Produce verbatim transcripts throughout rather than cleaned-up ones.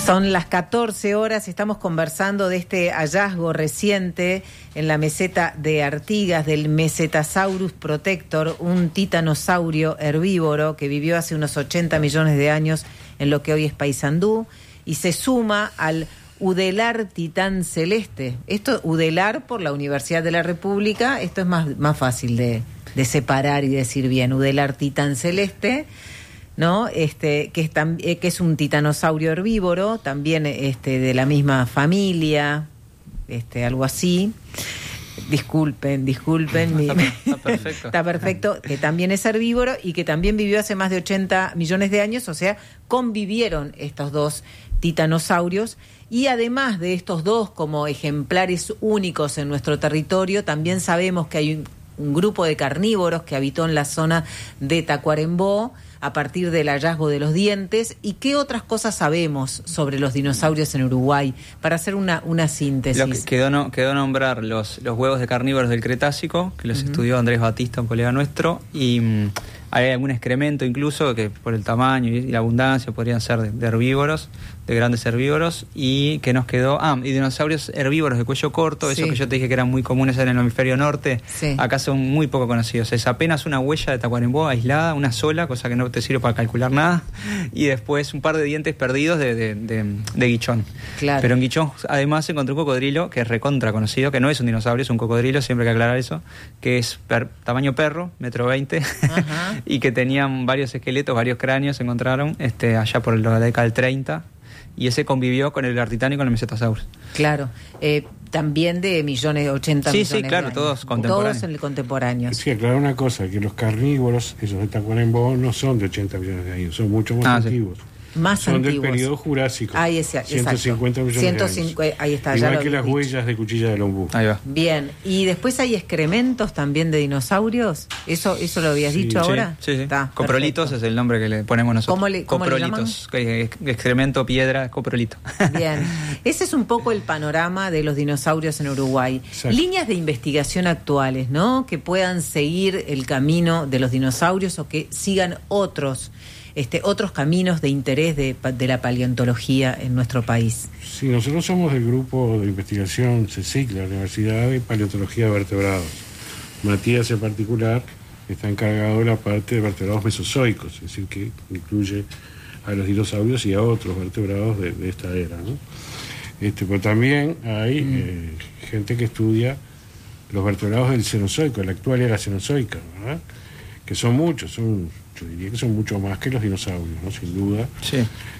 Son las catorce horas, estamos conversando de este hallazgo reciente en la meseta de Artigas del Mesetasaurus protector, un titanosaurio herbívoro que vivió hace unos ochenta millones de años en lo que hoy es Paysandú, y se suma al Udelar titán celeste. Esto, Udelar por la Universidad de la República, esto es más, más fácil de, de separar y decir bien, Udelar titán celeste, ¿no? Este, que es, tam, eh, que es un titanosaurio herbívoro, también este, de la misma familia, este, algo así. Disculpen, disculpen. Está, mi, está perfecto. Está perfecto, que también es herbívoro y que también vivió hace más de ochenta millones de años, o sea, convivieron estos dos titanosaurios. Y además de estos dos como ejemplares únicos en nuestro territorio, también sabemos que hay un, un grupo de carnívoros que habitó en la zona de Tacuarembó a partir del hallazgo de los dientes. ¿Y qué otras cosas sabemos sobre los dinosaurios en Uruguay? Para hacer una, una síntesis. Lo que quedó, no, quedó nombrar los, los huevos de carnívoros del Cretácico, que los uh-huh. estudió Andrés Batista, un colega nuestro, y um, hay algún excremento incluso que por el tamaño y la abundancia podrían ser de, de herbívoros, de grandes herbívoros, y que nos quedó... Ah, y dinosaurios herbívoros de cuello corto, sí. Esos que yo te dije que eran muy comunes en el hemisferio norte, sí. Acá son muy poco conocidos. Es apenas una huella de Tacuarembó aislada, una sola, cosa que no te sirve para calcular nada, y después un par de dientes perdidos de, de, de, de Guichón. Claro. Pero en Guichón además se encontró un cocodrilo que es recontra conocido, que no es un dinosaurio, es un cocodrilo, siempre hay que aclarar eso, que es per, tamaño perro, metro veinte, y que tenían varios esqueletos, varios cráneos, se encontraron este, allá por la década del treinta, y ese convivió con el Artitán y con el Mesetasaurus. Claro, eh, también de millones, ochenta sí, millones sí, claro, de años. todos contemporáneos. Todos contemporáneos. Sí, aclarar una cosa, que los carnívoros, esos de Tacuarembó, no son de ochenta millones de años, son mucho más ah, antiguos. Sí. Más son antiguos. Del periodo Jurásico. Ahí es, ciento cincuenta millones ciento cincuenta, de años. Ahí está, igual ya que las dicho. huellas de cuchilla de lombú. Ahí va. Bien, y después hay excrementos también de dinosaurios. ¿Eso eso lo habías sí, dicho sí, ahora? Sí, sí. Está, coprolitos perfecto. Es el nombre que le ponemos nosotros. ¿Cómo le, cómo coprolitos, le llaman? Excremento, piedra, coprolito. Bien, ese es un poco el panorama de los dinosaurios en Uruguay. Exacto. Líneas de investigación actuales, ¿no? Que puedan seguir el camino de los dinosaurios o que sigan otros Este, otros caminos de interés de, de la paleontología en nuestro país. Sí, nosotros somos del grupo de investigación CSIC, la Universidad de Paleontología de Vertebrados. Matías en particular está encargado de la parte de vertebrados mesozoicos, es decir, que incluye a los dinosaurios y a otros vertebrados de, de esta era, ¿no? Este, pero también hay mm. eh, gente que estudia los vertebrados del Cenozoico, la actual era Cenozoica, ¿verdad? Que son muchos, son... yo diría que son mucho más que los dinosaurios, ¿no? Sin duda. Sí.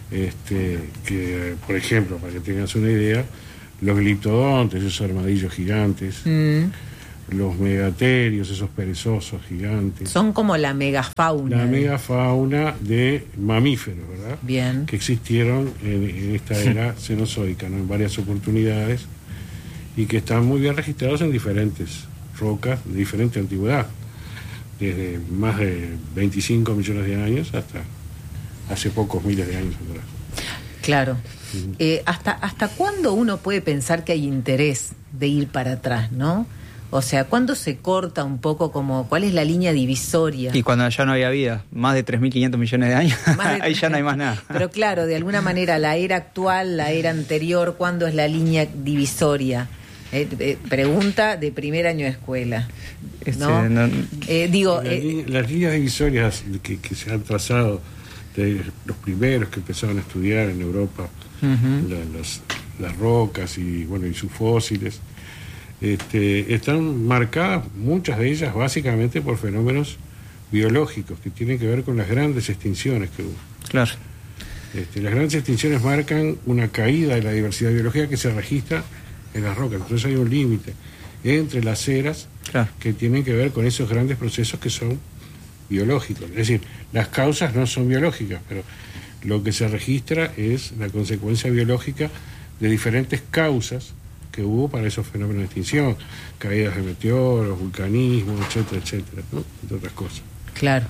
Este, que, por ejemplo, para que tengas una idea, los gliptodontes, esos armadillos gigantes, mm. los megaterios, esos perezosos gigantes. Son como la megafauna. La megafauna de mamíferos, ¿verdad? Bien. Que existieron en, en esta era cenozoica, ¿no? En varias oportunidades, y que están muy bien registrados en diferentes rocas de diferente antigüedad. Desde más de veinticinco millones de años hasta hace pocos miles de años atrás. Claro. Uh-huh. Eh, ¿hasta, ¿Hasta cuándo uno puede pensar que hay interés de ir para atrás, no? O sea, ¿cuándo se corta un poco como cuál es la línea divisoria? Y cuando ya no había vida, más de tres mil quinientos millones de años, de ahí ya no hay más nada. Pero claro, de alguna manera la era actual, la era anterior, ¿cuándo es la línea divisoria? Eh, eh, pregunta de primer año de escuela, ¿no? Este, no eh, digo, la, eh, las líneas divisorias que, que se han trazado de los primeros que empezaron a estudiar en Europa, uh-huh. la, las, las rocas y bueno y sus fósiles, este, están marcadas muchas de ellas básicamente por fenómenos biológicos que tienen que ver con las grandes extinciones que hubo. Claro. Este, las grandes extinciones marcan una caída de la diversidad biológica que se registra en las rocas, entonces hay un límite entre las eras, claro, que tienen que ver con esos grandes procesos que son biológicos. Es decir, las causas no son biológicas, pero lo que se registra es la consecuencia biológica de diferentes causas que hubo para esos fenómenos de extinción, caídas de meteoros, vulcanismo, etcétera, etcétera, ¿no? Entre otras cosas. Claro.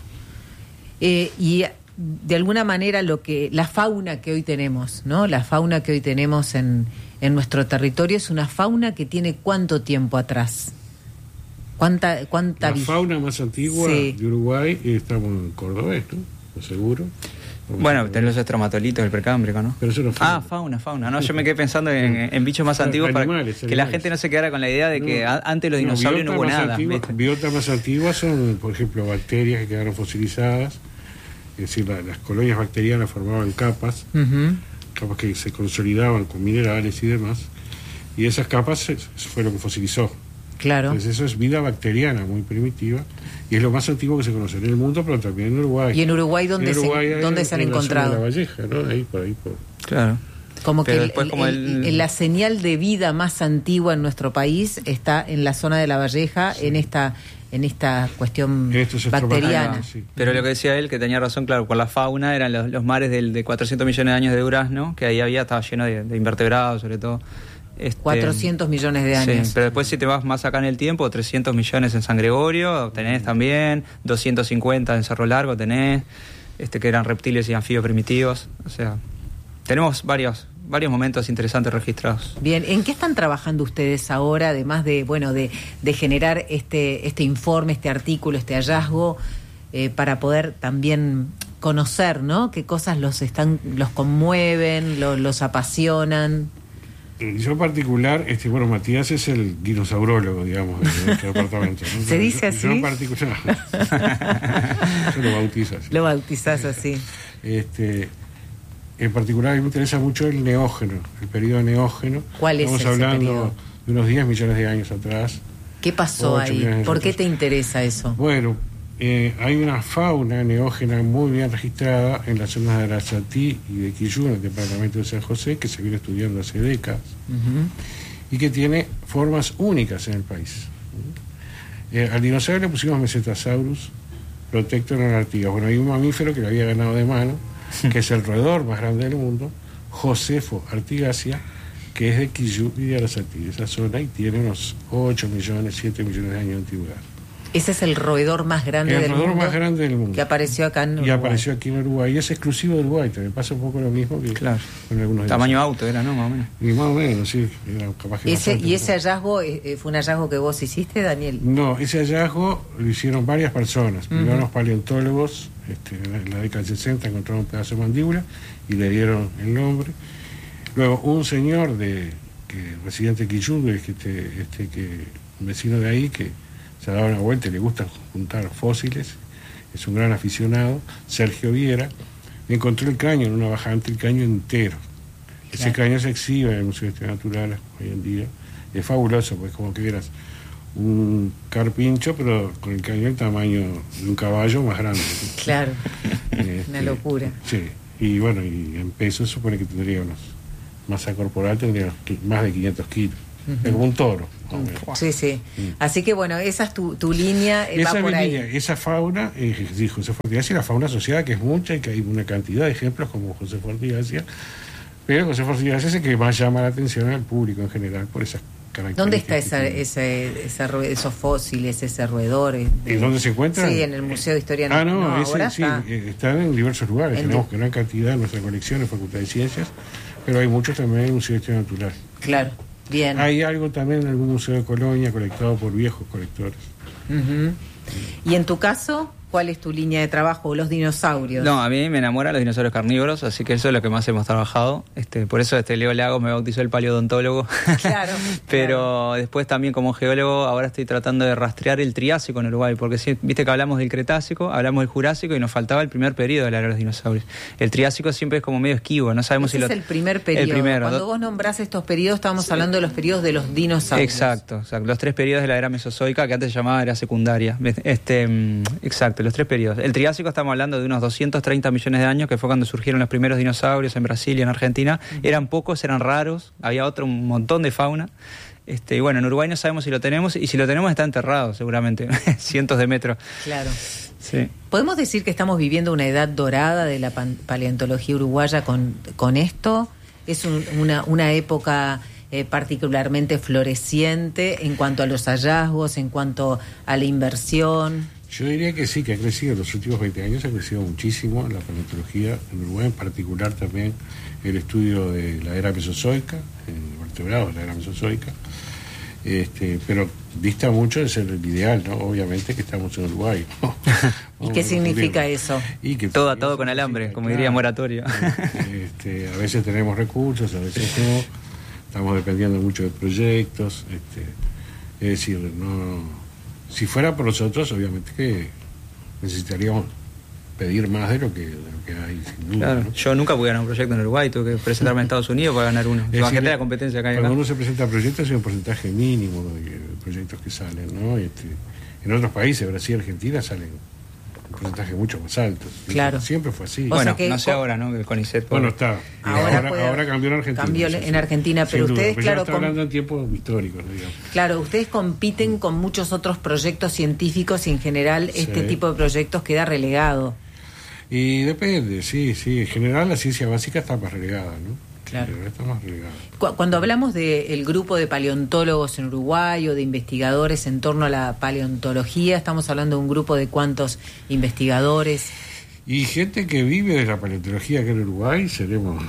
Eh, y de alguna manera lo que la fauna que hoy tenemos, ¿no? La fauna que hoy tenemos en, en nuestro territorio es una fauna que tiene ¿cuánto tiempo atrás? ¿Cuánta, cuánta La fauna más antigua, sí, de Uruguay, estamos en Cordobés, ¿no? Seguro. Bueno, tenés los estromatolitos del Precámbrico, ¿no? Pero eso no fauna. Ah, fauna, fauna. No, yo me quedé pensando en, en bichos más antiguos para animales, que animales. La gente no se quedara con la idea de que no, antes los dinosaurios no, no hubo nada. Antigua, biotas más antiguas son, por ejemplo, bacterias que quedaron fosilizadas. Es decir, la, las colonias bacterianas formaban capas, uh-huh. capas que se consolidaban con minerales y demás. Y esas capas fue lo que fosilizó. Claro. Entonces eso es vida bacteriana muy primitiva y es lo más antiguo que se conoce en el mundo, pero también en Uruguay. ¿Y en Uruguay dónde, en Uruguay, se, ¿dónde en, se han en encontrado? En la Valleja, ¿no? Ahí por ahí. Por... Claro. Como pero que después, el, como el, el... la señal de vida más antigua en nuestro país está en la zona de la Valleja, sí. en esta en esta cuestión bacteriana. Sí. Pero lo que decía él, que tenía razón, claro, por la fauna, eran los, los mares del, de cuatrocientos millones de años de durazno, que ahí había, estaba lleno de, de invertebrados, sobre todo. Este, cuatrocientos millones de años. Sí, pero después si te vas más acá en el tiempo, trescientos millones en San Gregorio, tenés también, doscientos cincuenta en Cerro Largo tenés, este que eran reptiles y anfibios primitivos, o sea, tenemos varios varios momentos interesantes registrados. Bien, ¿en qué están trabajando ustedes ahora, además de, bueno, de, de generar este, este informe, este artículo, este hallazgo, eh, para poder también conocer, ¿no? Qué cosas los están, los conmueven, los, los apasionan. Yo en particular, este, bueno, Matías es el dinosaurólogo, digamos, de nuestro departamento, ¿no? ¿Se dice yo, así? Yo en particular, yo lo bautizo así. Lo bautizás así. Este, en particular, a mí me interesa mucho el neógeno, el periodo neógeno. ¿Cuál es ese Estamos hablando periodo? de unos diez millones de años atrás. ¿Qué pasó ahí? ¿Por qué te interesa eso? Bueno, eh, hay una fauna neógena muy bien registrada en las zonas de Arasatí y de Quillú, en el departamento de San José, que se viene estudiando hace décadas, uh-huh. y que tiene formas únicas en el país. Eh, al dinosaurio le pusimos Mesetasaurus protector en Artigas. Bueno, hay un mamífero que lo había ganado de mano, que es el roedor más grande del mundo, Josefo artigacia, que es de Quillú y de Arasatí, de esa zona, y tiene unos ocho millones, siete millones de años de antigüedad. Ese es el roedor más grande el del roedor mundo. más grande del mundo. Que apareció acá en Uruguay. Y apareció aquí en Uruguay. Y es exclusivo de Uruguay. También pasa un poco lo mismo que claro. con algunos de tamaño los... auto era, ¿no? Más o menos. Y más o menos, sí. Era capaz que ese, bastante, ¿Y ese ¿no? hallazgo eh, fue un hallazgo que vos hiciste, Daniel? No, ese hallazgo lo hicieron varias personas. Primero uh-huh. unos paleontólogos, este, en la década del sesenta encontraron un pedazo de mandíbula y le dieron el nombre. Luego un señor de que residente de Quillú, este, este, que, un vecino de ahí, que se ha dado una vuelta y le gusta juntar fósiles, es un gran aficionado, Sergio Viera, encontró el cráneo en una bajante, el cráneo entero. Claro. Ese cráneo se exhibe en el Museo de Historia Natural hoy en día. Es fabuloso, pues como que vieras un carpincho, pero con el cráneo del tamaño de un caballo más grande. Claro, este, una locura. Sí, y bueno, y en peso se supone que tendría unos, masa corporal tendría más de quinientos kilos. Uh-huh. Es como un toro. Sí, sí. Así que bueno, esa es tu, tu línea, eh, esa va por ahí. Línea, esa fauna, eh, dijo José Ortigacia, la fauna asociada, que es mucha y que hay una cantidad de ejemplos como José Ortigacia, pero José Ortigacia es el que más llama la atención al público en general por esas características. ¿Dónde está esa, ese, esa, esos fósiles, ese roedor? De... ¿En dónde se encuentran? Sí, en el Museo de Historia Natural. Ah, no, no ese, ahora sí, está... están en diversos lugares, en tenemos de... gran cantidad en nuestra colección, en Facultad de Ciencias, pero hay muchos también en el Museo de Historia Natural. Claro. Bien. Hay algo también en algún museo de Colonia colectado por viejos colectores. Uh-huh. ¿Y en tu caso, cuál es tu línea de trabajo? ¿Los dinosaurios? No, a mí me enamoran los dinosaurios carnívoros, así que eso es lo que más hemos trabajado. Este, por eso este Leo Lago me bautizó el paleodontólogo. Claro. Pero claro. después también como geólogo ahora estoy tratando de rastrear el Triásico en Uruguay, porque sí, viste que hablamos del Cretácico, hablamos del Jurásico y nos faltaba el primer periodo de la era de los dinosaurios. El Triásico siempre es como medio esquivo, no sabemos Ese si es lo... el primer periodo. El primero. Cuando vos nombrás estos periodos estamos sí. hablando de los periodos de los dinosaurios. Exacto, exacto, los tres periodos de la era mesozoica, que antes se llamaba era secundaria. Este, exacto, los tres periodos. El Triásico estamos hablando de unos doscientos treinta millones de años, que fue cuando surgieron los primeros dinosaurios en Brasil y en Argentina. Uh-huh. Eran pocos, eran raros, había otro un montón de fauna. Este, y bueno, en Uruguay no sabemos si lo tenemos, y si lo tenemos está enterrado seguramente, cientos de metros. Claro. Sí. ¿Podemos decir que estamos viviendo una edad dorada de la paleontología uruguaya con, con esto? ¿Es un, una, una época eh, particularmente floreciente en cuanto a los hallazgos, en cuanto a la inversión? Yo diría que sí, que ha crecido en los últimos veinte años, ha crecido muchísimo la paleontología en Uruguay, en particular también el estudio de la era mesozoica, en vertebrados de la era mesozoica, Este, pero dista mucho de ser el ideal, ¿no? Obviamente que estamos en Uruguay, ¿no? ¿Y qué significa eso? Y que todo atado con alambre, como diría Moratorio. Este, a veces tenemos recursos, a veces no. Estamos dependiendo mucho de proyectos. Este, es decir, no, si fuera por nosotros, obviamente que necesitaríamos pedir más de lo que, de lo que hay, sin duda. Claro. ¿No? Yo nunca pude ganar un proyecto en Uruguay, tuve que presentarme en Estados Unidos para ganar uno. Es Bajé decir, la competencia acá y cuando acá. uno se presenta a proyectos hay un porcentaje mínimo de proyectos que salen, ¿no? Este, en otros países, Brasil y Argentina, salen un porcentaje mucho más alto. Claro. Siempre fue así. O Bueno, sea que no sé ahora, ¿no? Que el CONICET... Bueno, está. Ahora Ahora, puede- ahora cambió en Argentina. cambió sí, en sí. Argentina, pero Sin duda, ustedes, pero claro, ya está con- hablando en tiempos históricos, digamos. Claro, ustedes compiten con muchos otros proyectos científicos y en general este Sí. tipo de proyectos queda relegado. Y depende, sí, sí. En general la ciencia básica está más relegada, ¿no? Claro. En general está más relegada. Cu- Cuando hablamos del grupo de paleontólogos en Uruguay o de investigadores en torno a la paleontología, estamos hablando de un grupo de cuántos investigadores. Y gente que vive de la paleontología acá en Uruguay, seremos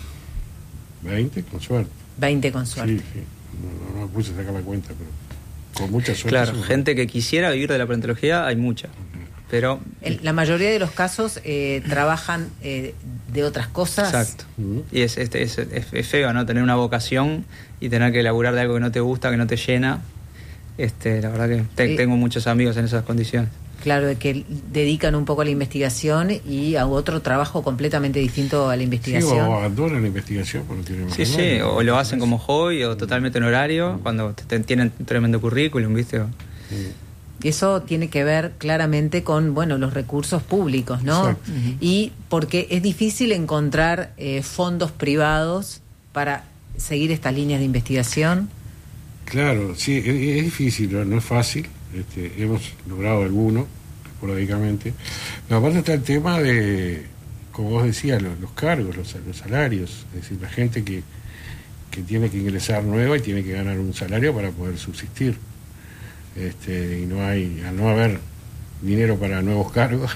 veinte, con suerte. veinte con suerte. Sí, sí. No, no me puse a sacar la cuenta, pero con mucha suerte. Claro, somos- gente que quisiera vivir de la paleontología hay mucha. Pero... En la mayoría de los casos eh, trabajan eh, de otras cosas. Exacto. Ujú. Y es, este, es, es, es feo, ¿no? Tener una vocación y tener que laburar de algo que no te gusta, que no te llena. Este, la verdad que te- Eh. tengo muchos amigos en esas condiciones. Claro, de que dedican un poco a la investigación y a otro trabajo completamente distinto a la Sí, investigación. o abandonan la investigación porque no tienen más Sí, sí, remedio. o lo hacen como hobby o totalmente en horario, cuando te- te- tienen un tremendo currículum, ¿viste? Sí. Y eso tiene que ver claramente con, bueno, los recursos públicos, ¿no? Exacto. Y porque es difícil encontrar eh, fondos privados para seguir estas líneas de investigación. Claro, sí, es, es difícil, no, no es fácil. Este, hemos logrado alguno, esporádicamente. Pero aparte está el tema de, como vos decías, los, los cargos, los, los salarios. Es decir, la gente que, que tiene que ingresar nueva y tiene que ganar un salario para poder subsistir. Este, y no hay, al no haber dinero para nuevos cargos,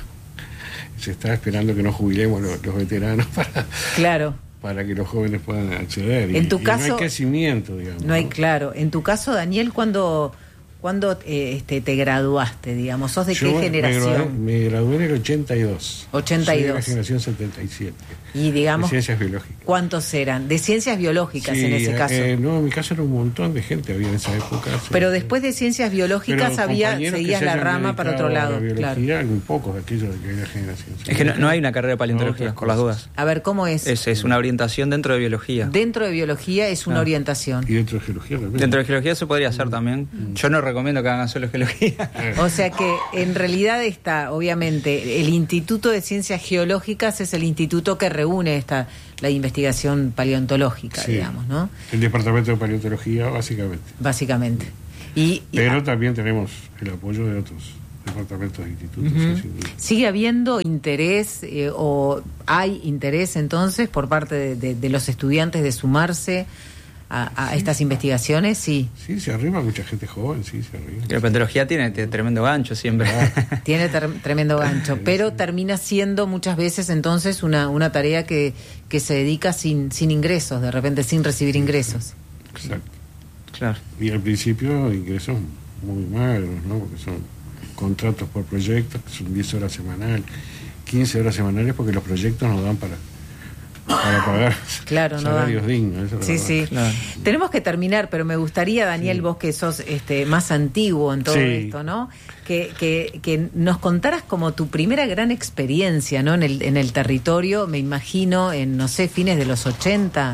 se está esperando que nos jubilemos los, los veteranos para, Claro, para que los jóvenes puedan acceder. En Y- tu y caso- no hay crecimiento, digamos. no hay ¿no? claro. En tu caso, Daniel, ¿cuándo, ¿cuándo eh, este, te graduaste, digamos? ¿Sos de Yo qué me- generación? Me gradué, me gradué en el ochenta y dos. ochenta y Soy de dos. la generación setenta y siete. Y digamos, De ciencias biológicas. ¿cuántos eran? De ciencias biológicas Sí, en ese eh, caso. eh, no, en mi caso era un montón de gente, había en esa época. sí. Pero después de ciencias biológicas Pero había compañeros que seguías se la hayan rama para otro dedicado a lado. la Claro. biología, muy pocos de aquellos de aquella generación. Es que no, no hay una carrera de paleontología, Otras por las cosas. dudas. A ver, ¿cómo es? Es, es una orientación dentro de biología. Dentro de biología es una Ah. orientación. Y dentro de geología también. Dentro de geología se podría hacer también. Yo no recomiendo que hagan solo geología. Eh, O sea que en realidad está, obviamente, el Instituto de Ciencias Geológicas es el instituto que reúne esta la investigación paleontológica, sí. digamos, ¿no? El departamento de paleontología, básicamente. Básicamente. Y, y- Pero también tenemos el apoyo de otros departamentos e institutos. Ujú. sí, sin duda. ¿Sigue habiendo interés eh, o hay interés entonces por parte de, de- de los estudiantes de sumarse a, a estas investigaciones? Sí. Sí, se arriba mucha gente joven, sí, se arriba. La paleontología tiene, tiene tremendo gancho siempre. Tiene ter- tremendo gancho, pero termina siendo muchas veces entonces una, una tarea que, que se dedica sin, sin ingresos, de repente sin recibir ingresos. Exacto. Claro. Y al principio ingresos muy magros, ¿no? Porque son contratos por proyectos, que son diez horas semanales, quince horas semanales, porque los proyectos nos dan para, para pagar Claro, no salarios dan. dignos. Eso es Sí, la sí. verdad. Claro. Tenemos que terminar, pero me gustaría, Daniel, Sí. vos que sos este, más antiguo en todo Sí. esto, ¿no? Que, que, que nos contaras como tu primera gran experiencia, ¿no? En el, en el territorio, me imagino, en, no sé, fines de los ochenta.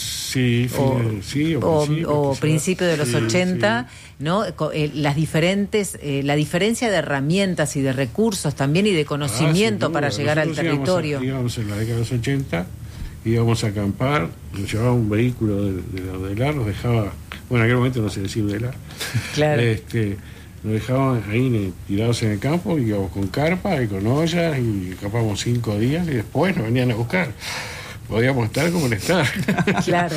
Sí, o, fines- sí, o, o, principios, o quizás. principios de los Sí, ochenta, sí. ¿no? Co- eh, las diferentes, eh, la diferencia de herramientas y de recursos también y de conocimiento Ah, sin para duda. llegar al Nosotros íbamos a- territorio. Íbamos, en la década de los ochenta, íbamos a acampar, nos llevaba un vehículo de, de la Odelar, nos dejaba, bueno, en aquel momento no se decía Odelar, Claro. este, nos dejaban ahí eh, tirados en el campo, íbamos con carpa y con ollas y acampamos cinco días y después nos venían a buscar. Podíamos estar como en estar. Claro.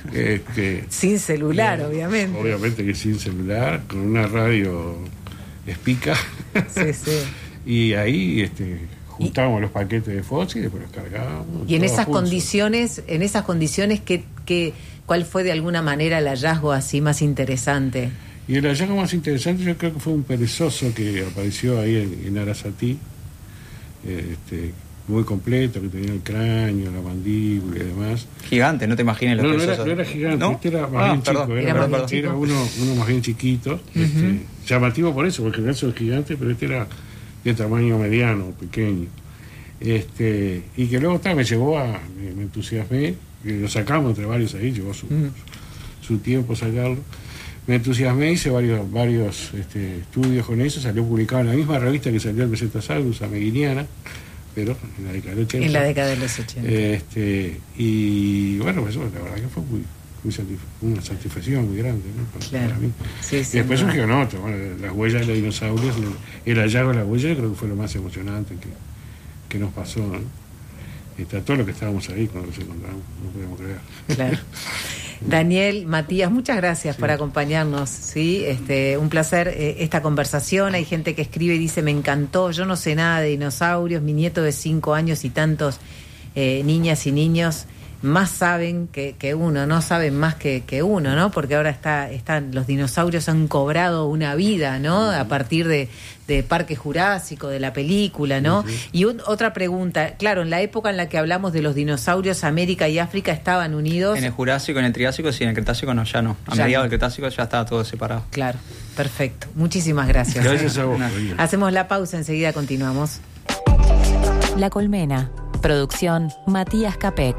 Este, Sin celular, bien, obviamente. Obviamente que sin celular, con una radio espica. Sí, sí. Y ahí este, juntábamos los paquetes de fósil y después los cargábamos. Y en todo esas junto. condiciones, en esas condiciones que, que ¿cuál fue de alguna manera el hallazgo así más interesante? Y el hallazgo más interesante yo creo que fue un perezoso que apareció ahí en, en Arasatí, eh, este, muy completo, que tenía el cráneo, la mandíbula y demás. Gigante, no te imaginas los no, no perezosos. era, no era gigante, ¿No? este era más Ah, bien perdón, chico, era, era, más, más era chico. uno, uno más bien chiquito, uh-huh. este, llamativo por eso, porque en general son gigantes, pero este era de tamaño mediano, pequeño. Este, y que luego está, me llevó a, me, me entusiasmé, que lo sacamos entre varios ahí, llevó su, uh-huh. su tiempo sacarlo. Me entusiasmé, hice varios, varios este, estudios con eso, salió publicado en la misma revista que salió el Mesetasaurus, Ameguiniana, pero en la década de los ochenta. En la década de los ochenta. Este, y bueno, pues, la verdad que fue muy, muy satisf- una satisfacción muy grande, ¿no? Para, claro. para mí. Sí, y sí, después no. surgió otro, bueno, las huellas de los dinosaurios, el hallazgo de las huellas creo que fue lo más emocionante que, que nos pasó, ¿no? Está todo lo que estábamos ahí cuando nos encontramos, no podemos creer. Claro. Daniel, Matías, muchas gracias sí. por acompañarnos, sí, este, un placer eh, esta conversación. Hay gente que escribe y dice, me encantó, yo no sé nada de dinosaurios, mi nieto de cinco años y tantos eh, niñas y niños más saben que, que uno, no saben más que, que uno, ¿no? Porque ahora está, están, los dinosaurios han cobrado una vida, ¿no? A partir de, de Parque Jurásico, de la película, ¿no? Sí, sí. Y un, otra pregunta, claro, en la época en la que hablamos de los dinosaurios, América y África estaban unidos. En el Jurásico, en el Triásico, sí, en el Cretácico no, ya no. A ya mediados no. del Cretácico ya estaba todo separado. Claro, perfecto. Muchísimas gracias. Gracias a vos. Hacemos la pausa, enseguida continuamos. La Colmena. Producción Matías Capek.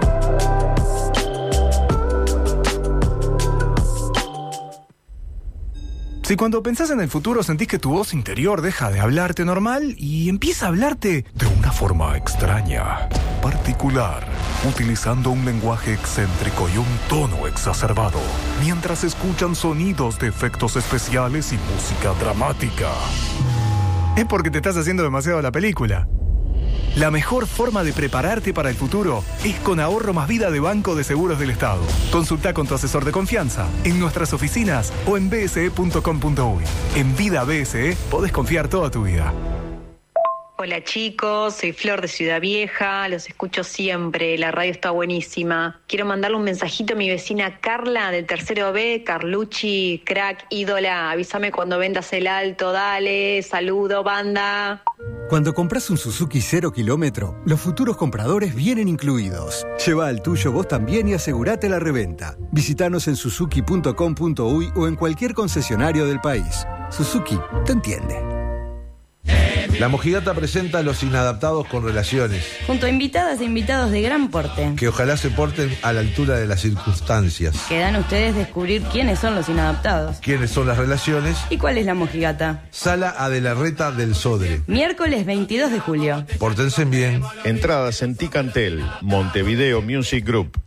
Si cuando pensás en el futuro sentís que tu voz interior deja de hablarte normal y empieza a hablarte de una forma extraña, particular, utilizando un lenguaje excéntrico y un tono exacerbado, mientras escuchan sonidos de efectos especiales y música dramática, es porque te estás haciendo demasiado la película. La mejor forma de prepararte para el futuro es con Ahorro Más Vida de Banco de Seguros del Estado. Consulta con tu asesor de confianza en nuestras oficinas o en b s e punto com punto u y. En Vida B S E podés confiar toda tu vida. Hola chicos, soy Flor de Ciudad Vieja, los escucho siempre, la radio está buenísima. Quiero mandarle un mensajito a mi vecina Carla del tercero B, Carlucci, crack, ídola, avísame cuando vendas el alto, dale, saludo, banda. Cuando compras un Suzuki cero kilómetro, los futuros compradores vienen incluidos. Lleva el tuyo vos también y asegurate la reventa. Visítanos en suzuki punto com punto u y o en cualquier concesionario del país. Suzuki te entiende. La Mojigata presenta a Los Inadaptados con Relaciones, junto a invitadas e invitados de gran porte, que ojalá se porten a la altura de las circunstancias. Quedan ustedes descubrir quiénes son los inadaptados, quiénes son las relaciones y cuál es la mojigata. Sala Adelarreta del Sodre, miércoles veintidós de julio. Pórtense bien. Entradas en Ticantel, Montevideo Music Group.